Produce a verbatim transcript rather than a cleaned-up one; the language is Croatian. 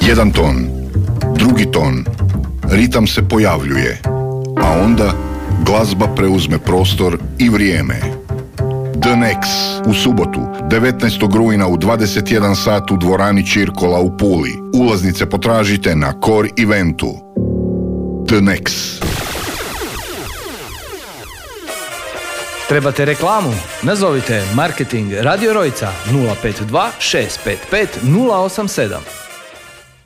Jedan ton, drugi ton, ritam se pojavljuje, a onda glazba preuzme prostor i vrijeme. The Nex u subotu, devetnaestog rujna u dvadeset jedan sat u dvorani Čirkola u Puli. Ulaznice potražite na Core Eventu. The Nex. Trebate reklamu? Nazovite Marketing Radio Rojca nula pet dva šest pet pet nula osam sedam.